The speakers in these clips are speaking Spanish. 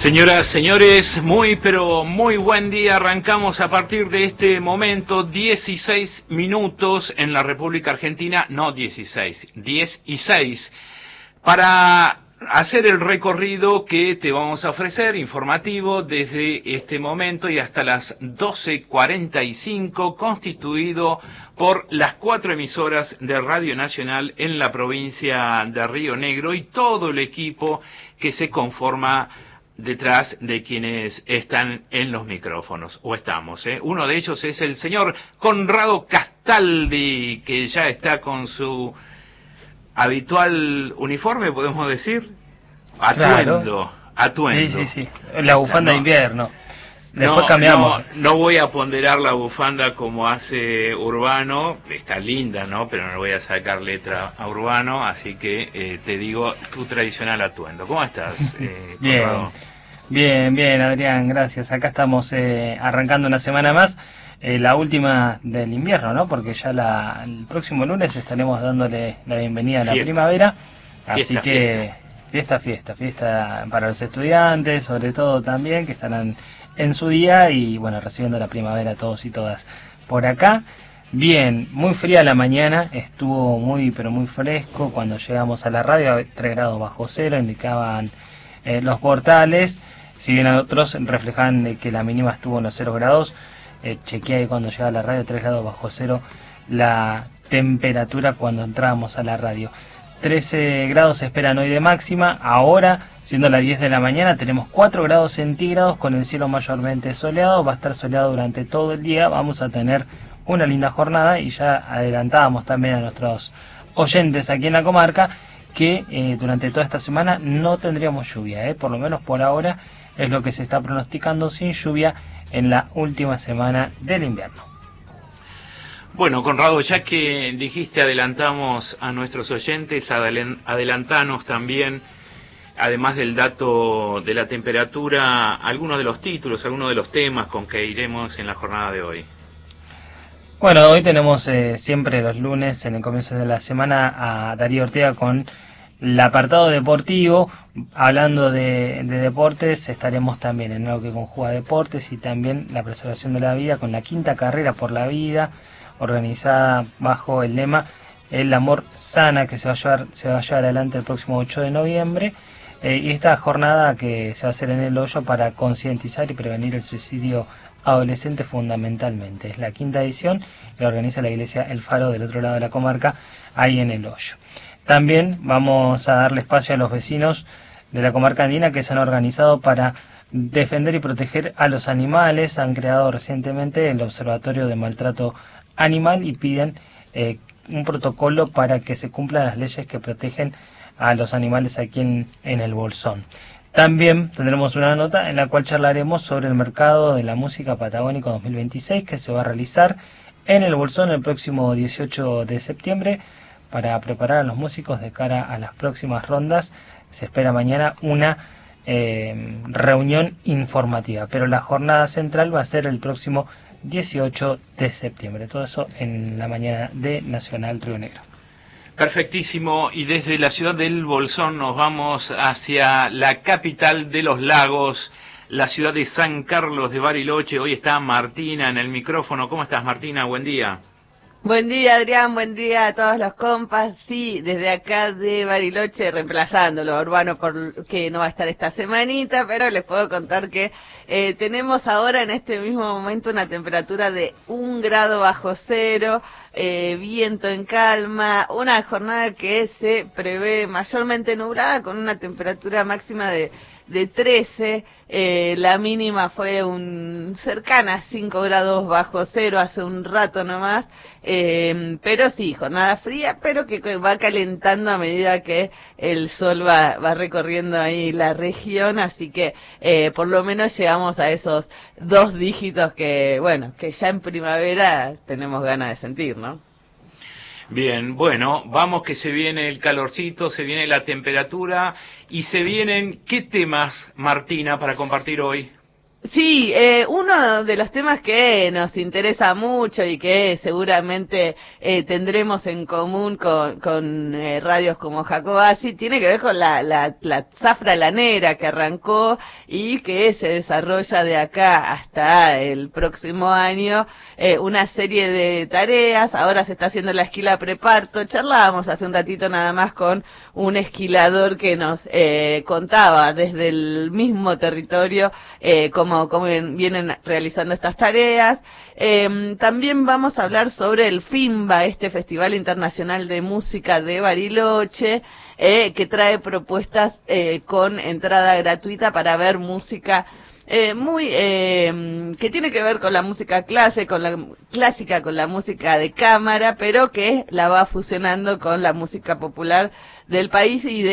Señoras, señores, muy pero muy buen día. Arrancamos a partir de este momento 16 minutos en la República Argentina, no 16, 10 y 6, para hacer el recorrido que te vamos a ofrecer, informativo, desde este momento y hasta las 12:45, constituido por las 4 emisoras de Radio Nacional en la provincia de Río Negro y todo el equipo que se conforma detrás de quienes están en los micrófonos, o estamos, ¿eh? Uno de ellos es el señor Conrado Castaldi, que ya está con su habitual uniforme, podemos decir, atuendo, Claro. atuendo. Sí. La bufanda de invierno. Después cambiamos. No voy a ponderar la bufanda como hace Urbano, está linda, ¿no? Pero no le voy a sacar letra a Urbano, así que te digo tu tradicional atuendo. ¿Cómo estás, Conrado? Bien, Adrián, gracias. Acá estamos arrancando una semana más, la última del invierno, ¿no? Porque ya el próximo lunes estaremos dándole la bienvenida a la primavera. Así que fiesta para los estudiantes, sobre todo también, que estarán en su día y bueno, recibiendo la primavera todos y todas. Por acá, bien, muy fría la mañana, estuvo muy fresco cuando llegamos a la radio, 3 grados bajo cero, indicaban los portales. Si bien otros reflejaban de que la mínima estuvo en los 0 grados, chequeé ahí cuando llegaba a la radio, 3 grados bajo cero la temperatura cuando entrábamos a la radio. 13 grados se esperan hoy de máxima. Ahora, siendo las 10 de la mañana, tenemos 4 grados centígrados con el cielo mayormente soleado. Va a estar soleado durante todo el día. Vamos a tener una linda jornada y ya adelantábamos también a nuestros oyentes aquí en la comarca que durante toda esta semana no tendríamos lluvia, por lo menos por ahora es lo que se está pronosticando, sin lluvia en la última semana del invierno. Bueno, Conrado, ya que dijiste adelantamos a nuestros oyentes, adelantanos también, además del dato de la temperatura, algunos de los títulos, algunos de los temas con que iremos en la jornada de hoy. Bueno, hoy tenemos siempre los lunes, en el comienzo de la semana, a Darío Ortega con el apartado deportivo. Hablando de deportes, estaremos también en algo que conjuga deportes y también la preservación de la vida con la 5ª carrera por la vida, organizada bajo el lema El amor sana, que se va a llevar adelante el próximo 8 de noviembre. Y esta jornada que se va a hacer en El Hoyo para concientizar y prevenir el suicidio adolescente fundamentalmente. Es la 5ª edición, la organiza la iglesia El Faro del otro lado de la comarca, ahí en El Hoyo. También vamos a darle espacio a los vecinos de la comarca andina que se han organizado para defender y proteger a los animales. Han creado recientemente el Observatorio de Maltrato Animal y piden un protocolo para que se cumplan las leyes que protegen a los animales aquí en el Bolsón. También tendremos una nota en la cual charlaremos sobre el mercado de la música patagónico 2026 que se va a realizar en el Bolsón el próximo 18 de septiembre para preparar a los músicos de cara a las próximas rondas. Se espera mañana una reunión informativa, pero la jornada central va a ser el próximo 18 de septiembre. Todo eso en la mañana de Nacional Río Negro. Perfectísimo, y desde la ciudad del Bolsón nos vamos hacia la capital de los lagos, la ciudad de San Carlos de Bariloche. Hoy está Martina en el micrófono. ¿Cómo estás, Martina? Buen día. Buen día, Adrián, buen día a todos los compas. Sí, desde acá de Bariloche, reemplazándolo a Urbano porque no va a estar esta semanita, pero les puedo contar que tenemos ahora en este mismo momento una temperatura de 1 grado bajo cero, viento en calma, una jornada que se prevé mayormente nublada con una temperatura máxima de 13, la mínima fue cercana a 5 grados bajo cero hace un rato nomás, pero sí, jornada fría, pero que va calentando a medida que el sol va recorriendo ahí la región, así que por lo menos llegamos a esos 2 dígitos que, bueno, que ya en primavera tenemos ganas de sentir, ¿no? Bien, bueno, vamos que se viene el calorcito, se viene la temperatura y se vienen, ¿qué temas, Martina, para compartir hoy? Sí, uno de los temas que nos interesa mucho y que seguramente tendremos en común con radios como Jacobasi tiene que ver con la zafra lanera que arrancó y que se desarrolla de acá hasta el próximo año, una serie de tareas. Ahora se está haciendo la esquila preparto. Charlábamos hace un ratito nada más con un esquilador que nos contaba desde el mismo territorio cómo vienen realizando estas tareas. También vamos a hablar sobre el FIMBA, este Festival Internacional de Música de Bariloche, que trae propuestas con entrada gratuita para ver música que tiene que ver con la música clásica, con la música de cámara, pero que la va fusionando con la música popular del país y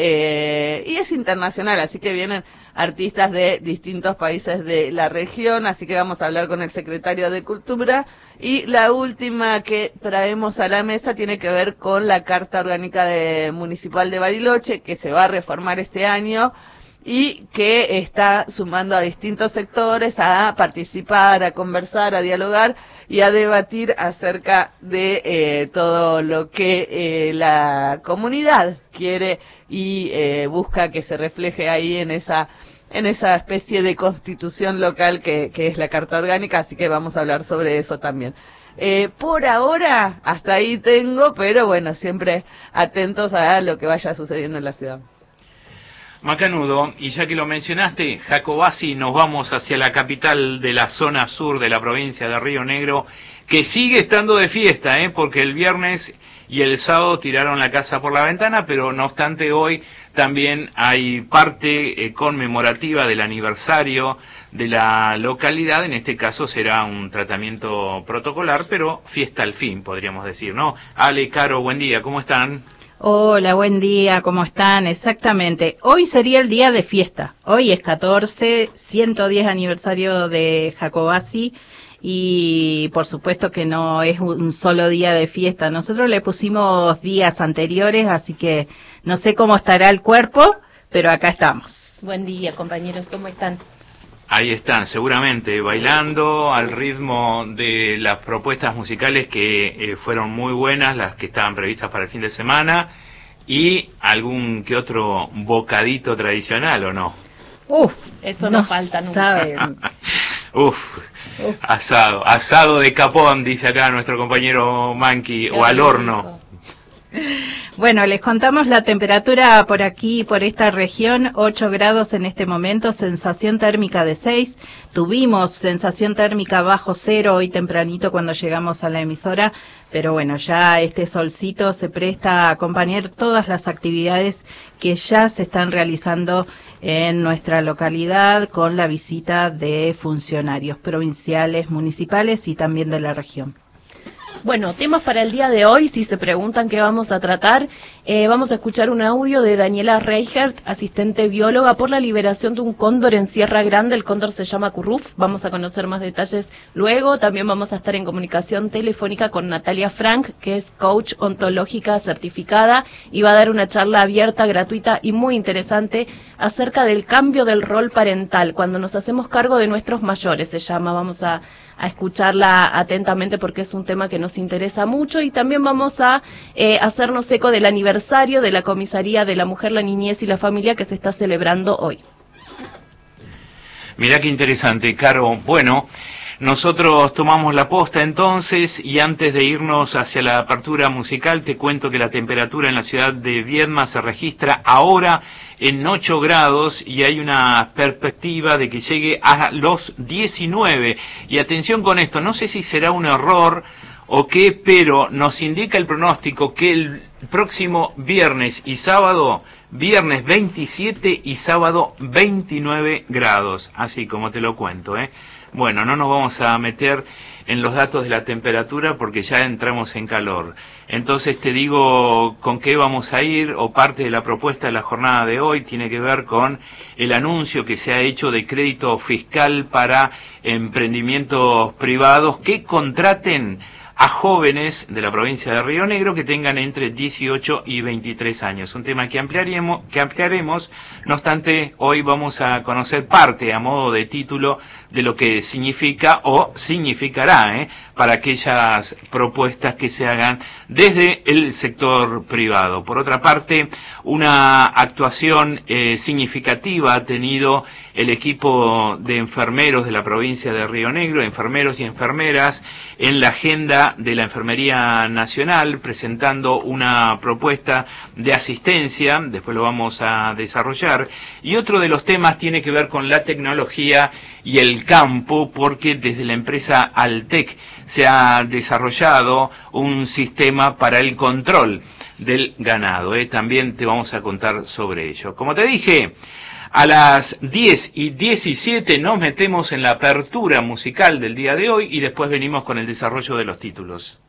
es internacional, así que vienen artistas de distintos países de la región, así que vamos a hablar con el secretario de Cultura. Y la última que traemos a la mesa tiene que ver con la Carta Orgánica Municipal de Bariloche, que se va a reformar este año y que está sumando a distintos sectores a participar, a conversar, a dialogar y a debatir acerca de todo lo que la comunidad quiere y busca que se refleje ahí en esa especie de constitución local que es la Carta Orgánica, así que vamos a hablar sobre eso también. Por ahora, hasta ahí tengo, pero bueno, siempre atentos a lo que vaya sucediendo en la ciudad. Macanudo, y ya que lo mencionaste, Jacobasi, nos vamos hacia la capital de la zona sur de la provincia de Río Negro, que sigue estando de fiesta, porque el viernes y el sábado tiraron la casa por la ventana, pero no obstante hoy también hay parte conmemorativa del aniversario de la localidad. En este caso será un tratamiento protocolar, pero fiesta al fin, podríamos decir, ¿no? Ale, Caro, buen día, ¿cómo están? Hola, buen día, ¿cómo están? Exactamente, hoy sería el día de fiesta, hoy es 110 aniversario de Jacobasi y por supuesto que no es un solo día de fiesta, nosotros le pusimos días anteriores, así que no sé cómo estará el cuerpo, pero acá estamos. Buen día, compañeros, ¿cómo están? Ahí están, seguramente, bailando al ritmo de las propuestas musicales que fueron muy buenas, las que estaban previstas para el fin de semana, y algún que otro bocadito tradicional, ¿o no? Uf, eso no falta nunca. Saben. Uf, asado de capón, dice acá nuestro compañero Manqui, o al horno. Bueno, les contamos la temperatura por aquí, por esta región, 8 grados en este momento, sensación térmica de 6. Tuvimos sensación térmica bajo cero hoy tempranito cuando llegamos a la emisora, pero bueno, ya este solcito se presta a acompañar todas las actividades que ya se están realizando en nuestra localidad con la visita de funcionarios provinciales, municipales y también de la región. Bueno, temas para el día de hoy, si se preguntan qué vamos a tratar, vamos a escuchar un audio de Daniela Reichert, asistente bióloga por la liberación de un cóndor en Sierra Grande. El cóndor se llama Curruf, vamos a conocer más detalles luego. También vamos a estar en comunicación telefónica con Natalia Frank, que es coach ontológica certificada, y va a dar una charla abierta, gratuita y muy interesante acerca del cambio del rol parental, cuando nos hacemos cargo de nuestros mayores, se llama. Vamos a escucharla atentamente porque es un tema que nos interesa mucho, y también vamos a hacernos eco del aniversario de la Comisaría de la Mujer, la Niñez y la Familia que se está celebrando hoy. Mirá qué interesante, Caro. Bueno, nosotros tomamos la posta entonces, y antes de irnos hacia la apertura musical te cuento que la temperatura en la ciudad de Viedma se registra ahora en 8 grados y hay una perspectiva de que llegue a los 19. Y atención con esto, no sé si será un error o qué, pero nos indica el pronóstico que el próximo viernes y sábado, viernes 27 y sábado 29 grados, así como te lo cuento, Bueno, no nos vamos a meter en los datos de la temperatura porque ya entramos en calor. Entonces te digo con qué vamos a ir, o parte de la propuesta de la jornada de hoy tiene que ver con el anuncio que se ha hecho de crédito fiscal para emprendimientos privados que contraten a jóvenes de la provincia de Río Negro que tengan entre 18 y 23 años. Un tema que ampliaremos, no obstante, hoy vamos a conocer parte a modo de título de lo que significa o significará para aquellas propuestas que se hagan desde el sector privado. Por otra parte, una actuación significativa ha tenido el equipo de enfermeros de la provincia de Río Negro, enfermeros y enfermeras, en la agenda de la Enfermería Nacional, presentando una propuesta de asistencia, después lo vamos a desarrollar, y otro de los temas tiene que ver con la tecnología y el campo, porque desde la empresa Altec se ha desarrollado un sistema para el control del ganado. También te vamos a contar sobre ello. Como te dije, a las 10:17 nos metemos en la apertura musical del día de hoy y después venimos con el desarrollo de los títulos.